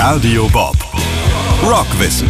Radio Bob. Rockwissen.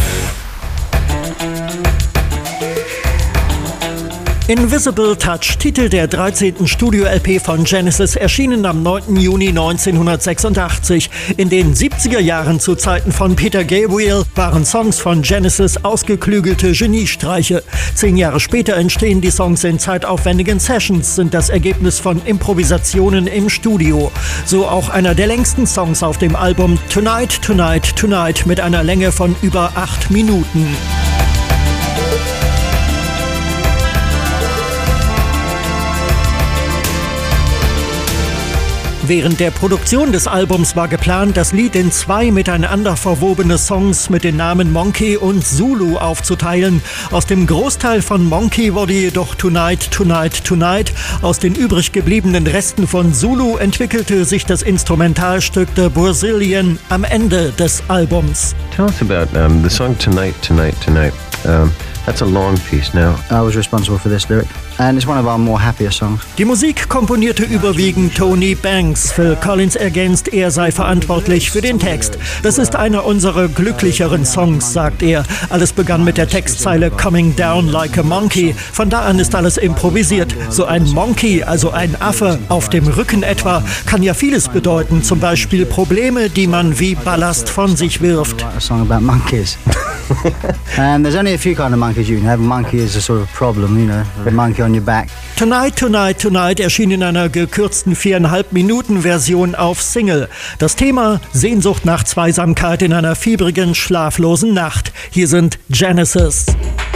Invisible Touch, Titel der 13. Studio-LP von Genesis, erschienen am 9. Juni 1986. In den 70er Jahren zu Zeiten von Peter Gabriel waren Songs von Genesis ausgeklügelte Geniestreiche. 10 Jahre später entstehen die Songs in zeitaufwendigen Sessions, sind das Ergebnis von Improvisationen im Studio. So auch einer der längsten Songs auf dem Album Tonight, Tonight, Tonight mit einer Länge von über 8 Minuten. Während der Produktion des Albums war geplant, das Lied in 2 miteinander verwobene Songs mit den Namen Monkey und Zulu aufzuteilen. Aus dem Großteil von Monkey wurde jedoch Tonight, Tonight, Tonight. Aus den übrig gebliebenen Resten von Zulu entwickelte sich das Instrumentalstück The Brazilian am Ende des Albums. Tell us about the song Tonight, Tonight, Tonight. That's a long piece now. I was responsible for this lyric. And it's one of our more happier songs. Die Musik komponierte überwiegend Tony Banks. Phil Collins ergänzt, er sei verantwortlich für den Text. Das ist einer unserer glücklicheren Songs, sagt er. Alles begann mit der Textzeile Coming Down Like a Monkey. Von da an ist alles improvisiert. So ein Monkey, also ein Affe, auf dem Rücken etwa, kann ja vieles bedeuten. Zum Beispiel Probleme, die man wie Ballast von sich wirft. A song about monkeys. And there's only a few kind of monkeys you can have. A monkey is a sort of problem, you know. A monkey on your back. Tonight, Tonight, Tonight erschien in einer gekürzten 4,5 Minuten Version auf Single. Das Thema: Sehnsucht nach Zweisamkeit in einer fiebrigen, schlaflosen Nacht. Hier sind Genesis.